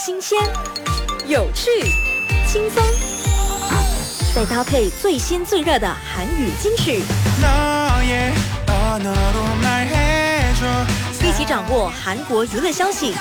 新鲜、有趣、轻松，再搭配最新最热的韩语金曲，一起掌握韩国娱乐消息，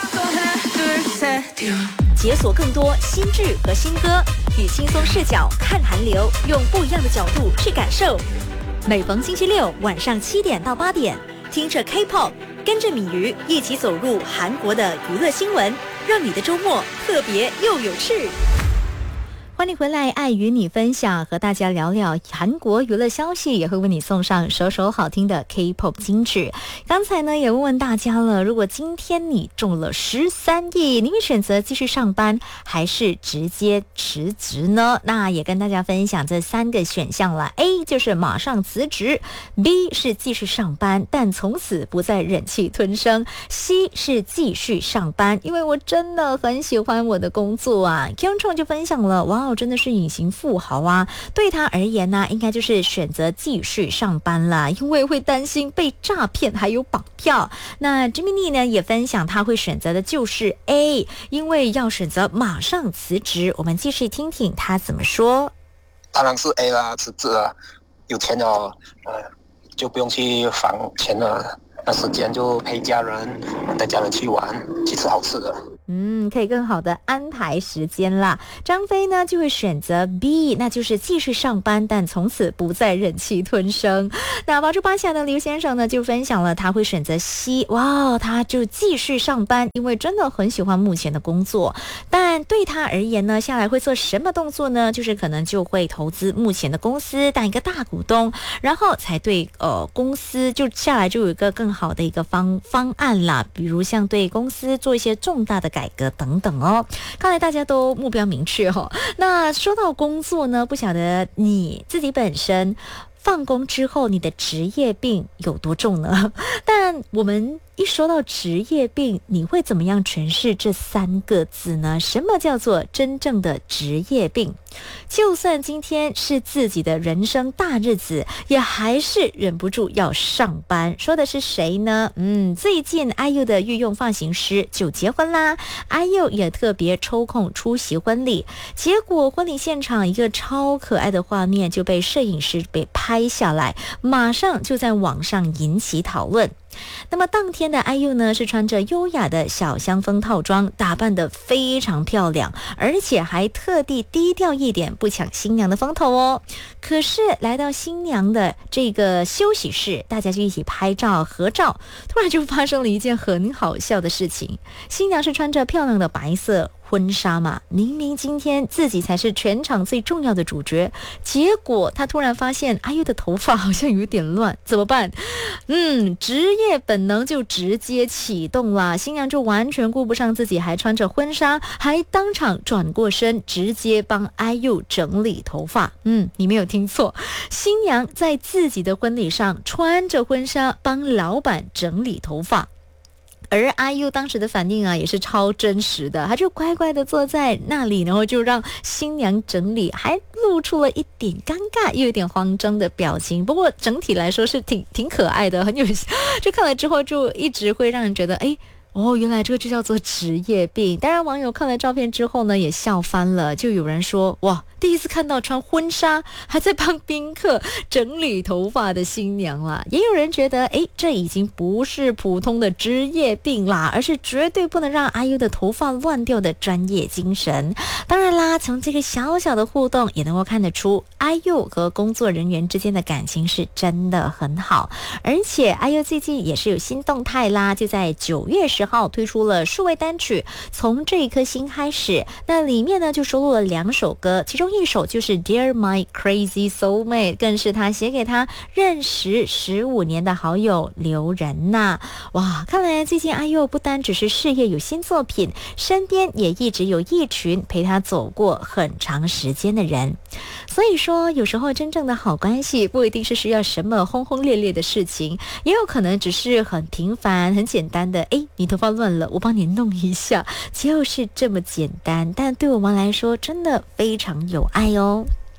解锁更多新剧和新歌，以轻松视角看韩流，用不一样的角度去感受。每逢星期六晚上7点到8点，听着 K-pop， 跟着米鱼一起走入韩国的娱乐新闻，让你的周末特别又有趣。欢迎回来，爱与你分享，和大家聊聊韩国娱乐消息，也会为你送上首首好听的 K-pop 金曲。刚才呢也问问大家了，如果今天你中了13亿，你会选择继续上班还是直接辞职呢？那也跟大家分享这3个选项了。 A 就是马上辞职， B 是继续上班但从此不再忍气吞声， C 是继续上班，因为我真的很喜欢我的工作啊。 Kyung Chong 就分享了，哇，真的是隐形富豪啊！对他而言呢，应该就是选择继续上班啦，因为会担心被诈骗还有绑票。那 Jimmy 呢也分享他会选择的就是 A， 因为要选择马上辞职。我们继续听听他怎么说。 当然是 A 啦，辞职了，有钱了，就不用去房钱了，那时间就陪家人，带家人去玩，去吃好吃的。 可以更好的安排时间啦。张飞呢就会选择 B， 那就是继续上班，但从此不再忍气吞声。那拔出巴下的刘先生呢就分享了他会选择 C， 哇，他就继续上班，因为真的很喜欢目前的工作。但对他而言呢，下来会做什么动作呢？就是可能就会投资目前的公司，当一个大股东，然后才对公司就下来就有一个更好的一个方案啦，比如像对公司做一些重大的改革等等哦。看来大家都目标明确哦。那说到工作呢，不晓得你自己本身放工之后你的职业病有多重呢？但我们一说到职业病，你会怎么样诠释这3个字呢？什么叫做真正的职业病？就算今天是自己的人生大日子，也还是忍不住要上班。说的是谁呢？最近 IU 的御用发型师就结婚啦， IU 也特别抽空出席婚礼，结果婚礼现场一个超可爱的画面就被摄影师被拍下来，马上就在网上引起讨论。那么当天的 IU 呢是穿着优雅的小香风套装，打扮得非常漂亮，而且还特地低调一点，不抢新娘的风头哦。可是来到新娘的这个休息室，大家就一起拍照合照，突然就发生了一件很好笑的事情。新娘是穿着漂亮的白色婚纱嘛，明明今天自己才是全场最重要的主角，结果她突然发现IU的头发好像有点乱，怎么办？职业本能就直接启动了，新娘就完全顾不上自己还穿着婚纱，还当场转过身直接帮 IU 整理头发。你没有听错，新娘在自己的婚礼上穿着婚纱帮老板整理头发。而 IU 当时的反应啊也是超真实的，他就乖乖的坐在那里，然后就让新娘整理，还露出了一点尴尬又有点慌张的表情。不过整体来说是挺可爱的，很有就看了之后就一直会让人觉得原来这个就叫做职业病。当然网友看了照片之后呢也笑翻了，就有人说，哇，第一次看到穿婚纱还在帮宾客整理头发的新娘啦。也有人觉得这已经不是普通的职业病啦，而是绝对不能让 IU 的头发乱掉的专业精神。当然啦，从这个小小的互动也能够看得出 IU 和工作人员之间的感情是真的很好。而且 IU 最近也是有新动态啦，就在9月10号推出了数位单曲从这一颗心开始，那里面呢就收录了2首歌，其中一首就是 Dear My Crazy Soulmate， 更是他写给他认识15年的好友刘仁娜。哇，看来最近 IU 不单只是事业有新作品，身边也一直有一群陪他走过很长时间的人。所以说有时候真正的好关系不一定是需要什么轰轰烈烈的事情，也有可能只是很平凡很简单的你头发乱了我帮你弄一下，就是这么简单，但对我们来说真的非常有爱哦。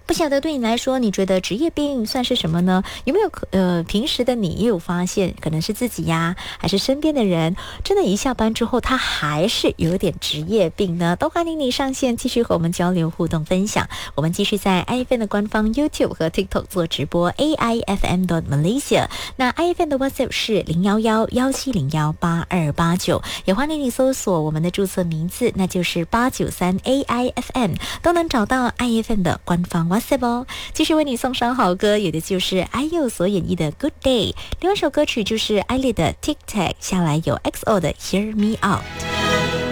不晓得对你来说，你觉得职业病算是什么呢？有没有平时的你也有发现，可能是自己呀，还是身边的人，真的一下班之后他还是有点职业病呢？都欢迎你上线继续和我们交流互动分享。我们继续在 IFM 的官方 YouTube 和 TikTok 做直播 AIFM.Malaysia， 那 IFM 的 WhatsApp 是011-1701-8289，也欢迎你搜索我们的注册名字，那就是893 AIFM， 都能找到 IFM 的官方 WhatsApp 哦。继续为你送上好歌，有的就是 IU 所演绎的 Good Day， 另外一首歌曲就是艾丽的 Tic Tac， 下来有 XO 的 Hear Me Out。